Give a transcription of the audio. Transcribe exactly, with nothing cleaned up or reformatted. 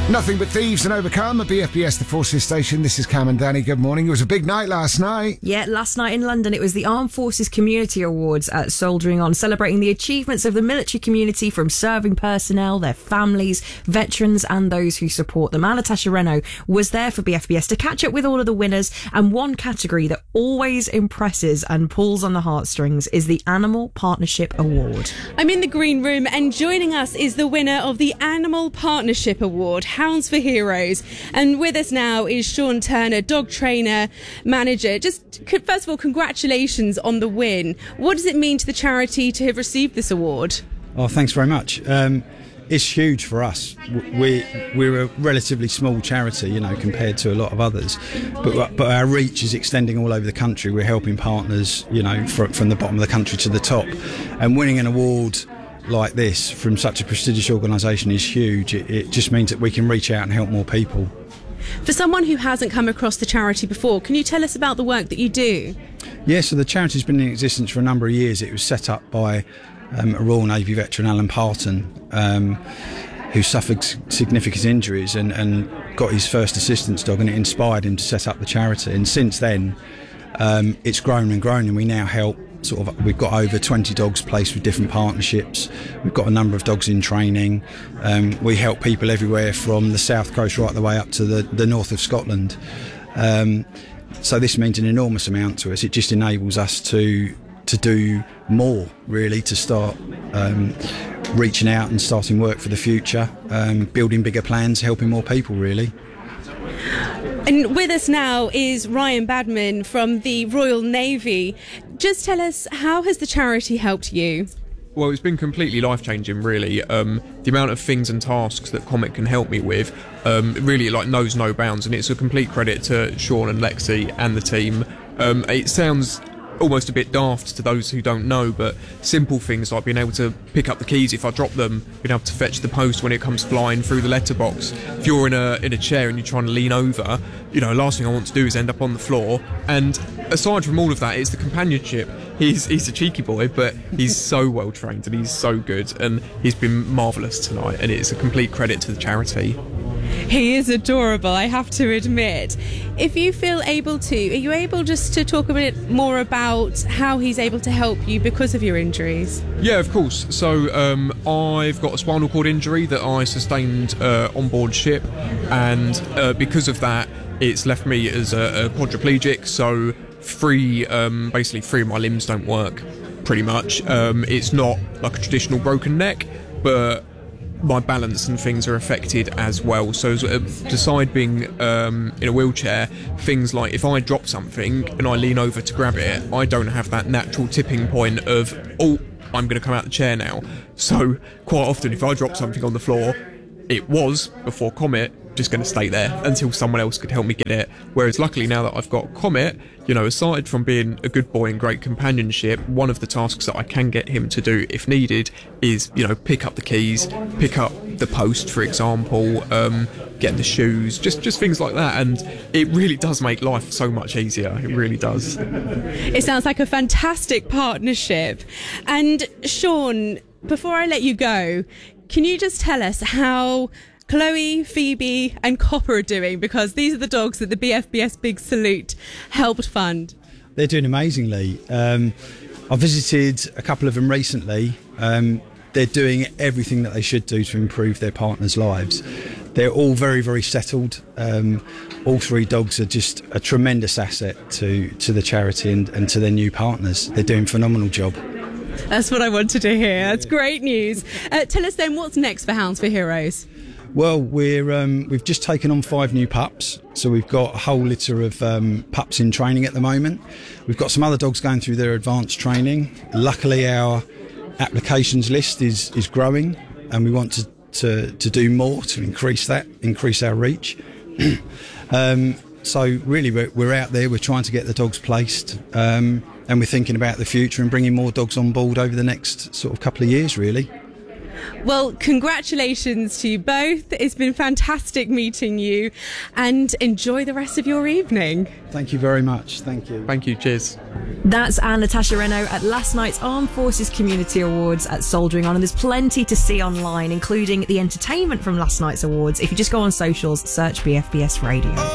Nothing but thieves and overcome at B F B S, the Forces Station. This is Cam and Danny. Good morning. It was a big night last night. Yeah, last night in London, it was the Armed Forces Community Awards at Soldiering On, celebrating the achievements of the military community from serving personnel, their families, veterans, and those who support them. Natasha Renault was there for B F B S to catch up with all of the winners, and one category that always impresses and pulls on the heartstrings is the Animal Partnership Award. I'm in the green room, and joining us is the winner of the Animal Partnership Award, Hounds for Heroes. And with us now is Sean Turner, dog trainer, manager. Just first of all, congratulations on the win. What does it mean to the charity to have received this award? Oh, thanks very much. Um, it's huge for us. We, we're a relatively small charity, you know, compared to a lot of others. But, but our reach is extending all over the country. We're helping partners, you know, from, from the bottom of the country to the top. And winning an award like this from such a prestigious organisation is huge. It, it just means that we can reach out and help more people. For someone who hasn't come across the charity before, can you tell us about the work that you do? Yeah, so the charity's been in existence for a number of years. It was set up by um, a Royal Navy veteran, Alan Parton, um, who suffered significant injuries and, and got his first assistance dog, and it inspired him to set up the charity. And since then, um, it's grown and grown, and we now help Sort of, we've got over twenty dogs placed with different partnerships. We've got a number of dogs in training. Um, we help people everywhere from the south coast right the way up to the, the north of Scotland. Um, so this means an enormous amount to us. It just enables us to to do more, really, to start um, reaching out and starting work for the future, um, building bigger plans, helping more people, really. And with us now is Ryan Badman from the Royal Navy. Just tell us, how has the charity helped you? Well, it's been completely life-changing, really. Um, the amount of things and tasks that Comet can help me with um, really like knows no bounds, and it's a complete credit to Sean and Lexi and the team. Um, it sounds almost a bit daft to those who don't know, but simple things like being able to pick up the keys if I drop them, being able to fetch the post when it comes flying through the letterbox. If you're in a in a chair and you're trying to lean over, you know, last thing I want to do is end up on the floor. And aside from all of that, it's the companionship. He's he's a cheeky boy, but he's so well trained and he's so good, and he's been marvellous tonight, and it's a complete credit to the charity. He is adorable, I have to admit. If you feel able to, are you able just to talk a bit more about how he's able to help you because of your injuries? Yeah, of course. So um, I've got a spinal cord injury that I sustained uh, on board ship, and uh, because of that, it's left me as a, a quadriplegic. So three, um, basically three of my limbs don't work, pretty much. Um, it's not like a traditional broken neck, but my balance and things are affected as well. So uh, beside being um, in a wheelchair, things like if I drop something and I lean over to grab it, I don't have that natural tipping point of, oh, I'm going to come out the chair now. So quite often if I drop something on the floor, it was, before Comet, just going to stay there until someone else could help me get it. Whereas luckily now that I've got Comet, you know, aside from being a good boy and great companionship, one of the tasks that I can get him to do if needed is, you know, pick up the keys, pick up the post, for example, um, get the shoes, just, just things like that. And it really does make life so much easier. It really does. It sounds like a fantastic partnership. And Sean, before I let you go, can you just tell us how Chloe, Phoebe and Copper are doing, because these are the dogs that the B F B S Big Salute helped fund? They're doing amazingly. Um, I visited a couple of them recently. Um, they're doing everything that they should do to improve their partners' lives. They're all very, very settled. Um, all three dogs are just a tremendous asset to, to the charity and, and to their new partners. They're doing a phenomenal job. That's what I wanted to hear. That's great news. Uh, tell us then, what's next for Hounds for Heroes? Well, we're um, we've just taken on five new pups, so we've got a whole litter of um, pups in training at the moment. We've got some other dogs going through their advanced training. Luckily, our applications list is is growing, and we want to to, to do more to increase that, increase our reach. um, so really, we're, we're out there. We're trying to get the dogs placed, um, and we're thinking about the future and bringing more dogs on board over the next sort of couple of years, really. Well, congratulations to you both. It's been fantastic meeting you, and enjoy the rest of your evening. Thank you very much. Thank you. Thank you. Cheers. That's Anne Natasha Reno at last night's Armed Forces Community Awards at Soldiering On, and there's plenty to see online, including the entertainment from last night's awards. If you just go on socials, search B F B S Radio.